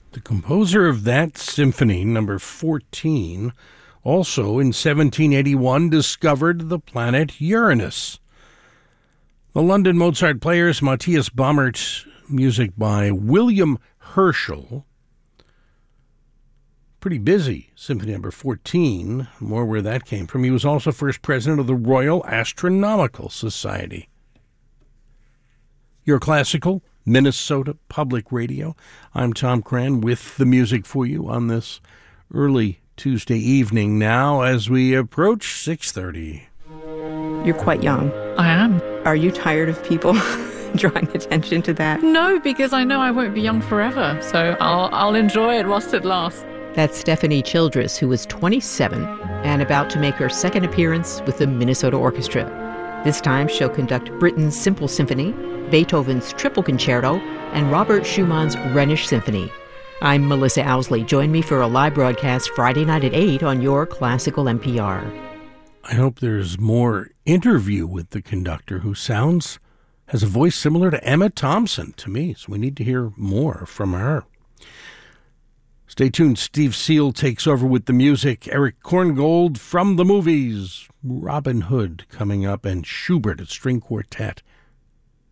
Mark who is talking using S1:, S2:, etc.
S1: The composer of that symphony, number 14, also in 1781 discovered the planet Uranus. The London Mozart Players, Matthias Baumert, music by William Herschel. Pretty busy, Symphony number 14, more where that came from. He was also first president of the Royal Astronomical Society. Your classical Minnesota Public Radio. I'm Tom Cran with the music for you on this early Tuesday evening now as we approach 6:30.
S2: You're quite young.
S3: I am.
S2: Are you tired of people drawing attention to that?
S3: No, because I know I won't be young forever, so I'll enjoy it whilst it lasts.
S4: That's Stephanie Childress, who is 27 and about to make her second appearance with the Minnesota Orchestra. This time she'll conduct Britten's Simple Symphony, Beethoven's Triple Concerto, and Robert Schumann's Rhenish Symphony. I'm Melissa Owsley. Join me for a live broadcast Friday night at 8 on your Classical NPR.
S1: I hope there's more interview with the conductor who has a voice similar to Emma Thompson to me, so we need to hear more from her. Stay tuned. Steve Seal takes over with the music. Eric Korngold from the movies. Robin Hood coming up, and Schubert, a string quartet